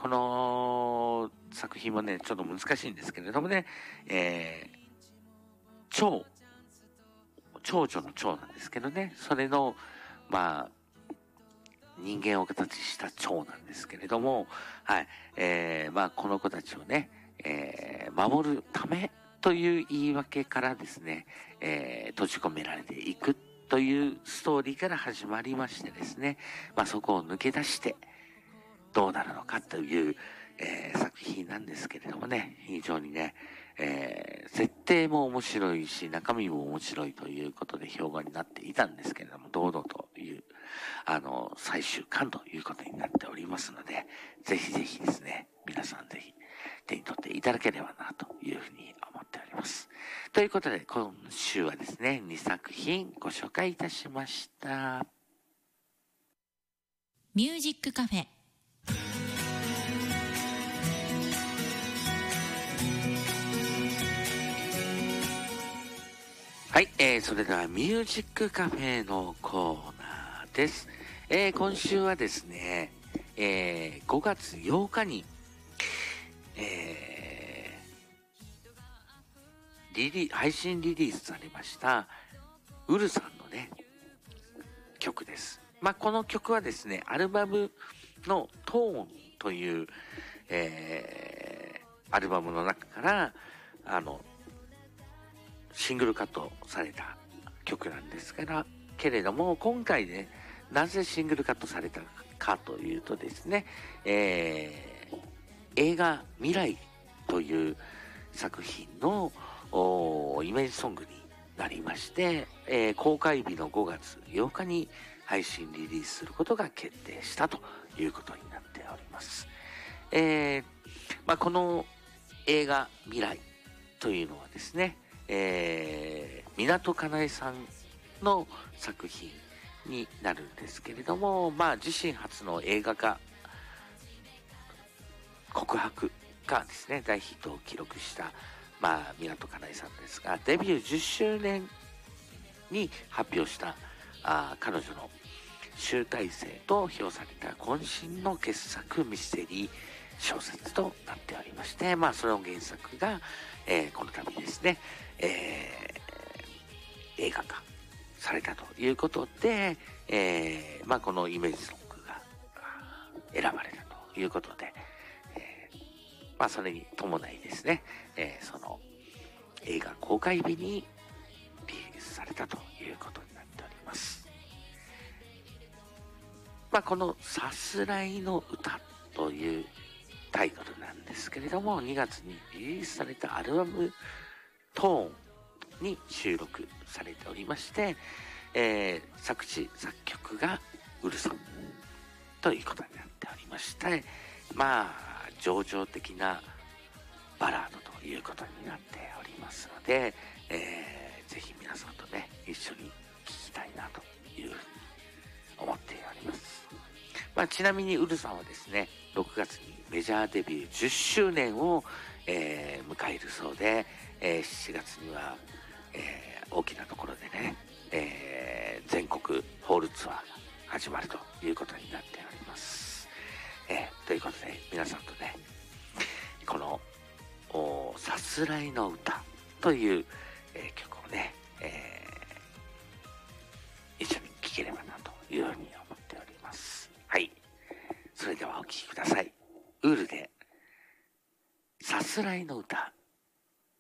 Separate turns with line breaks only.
この作品もね、ちょっと難しいんですけれどもね、長女の長なんですけどね、それの、まあ、人間を形した長なんですけれども、はい、まあ、この子たちをね、守るためという言い訳からですね、閉じ込められていくというストーリーから始まりましてですね、まあ、そこを抜け出してどうなるのかという、作品なんですけれどもね、非常にね、設定も面白いし、中身も面白いということで評判になっていたんですけれども、堂々という、最終巻ということになっておりますので、ぜひぜひですね、皆さんぜひ手に取っていただければな、というふうに思っております。ということで、今週はですね、2作品ご紹介いたしました。
ミュージックカフェ。
はい、それではミュージックカフェのコーナーです。今週はですね、5月8日に、配信リリースされました、ウルさんのね、曲です。まあ、この曲はですね、アルバムのトーンという、アルバムの中から、シングルカットされた曲なんですけれども、今回ね、なぜシングルカットされたかというとですね、映画未来という作品のイメージソングになりまして、公開日の5月8日に配信リリースすることが決定したということになっております。まあ、この映画未来というのはですね、港かなえさんの作品になるんですけれども、まあ自身初の映画化、告白がですね、大ヒットを記録した、まあ港かなえさんですが、デビュー10周年に発表した彼女の集大成と評された渾身の傑作ミステリー小説となっておりまして、まあその原作が、この度ですね、映画化されたということで、まあこのイメージソングが選ばれたということで、まあそれに伴いですね、その映画公開日にリリースされたということになっております。まあこのさすらいの歌というタイトルなんですけれども、2月にリリースされたアルバムトーンに収録されておりまして、作詞作曲がウルさんということになっておりまして、まあ情緒的なバラードということになっておりますので、ぜひ皆さんとね一緒に聴きたいなというふうに思っております。まあ、ちなみにウルさんはですね、6月にメジャーデビュー10周年を、迎えるそうで、7月には、大きなところでね、全国ホールツアーが始まるということになっております。ということで皆さんとね、このさすらいの歌という、曲をね、一緒に聴ければなというふうに思っております。はい。それではお聴きください。ウールでさすらいの歌。